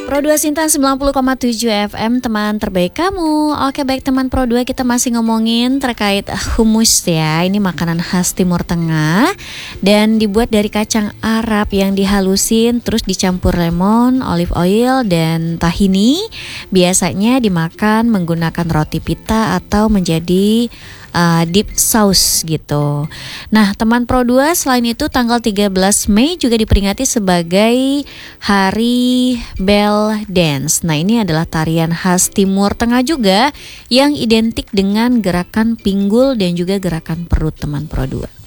Pro 2 Sinta 90,7 FM, teman terbaik kamu. Oke, baik teman Pro 2, kita masih ngomongin terkait hummus ya. Ini makanan khas Timur Tengah dan dibuat dari kacang Arab yang dihalusin terus dicampur lemon, olive oil dan tahini. Biasanya dimakan menggunakan roti pita atau menjadi deep sauce gitu. Nah, teman Pro 2, selain itu tanggal 13 Mei juga diperingati sebagai Hari Bell Dance. Nah, ini adalah tarian khas Timur Tengah juga yang identik dengan gerakan pinggul dan juga gerakan perut teman Pro 2.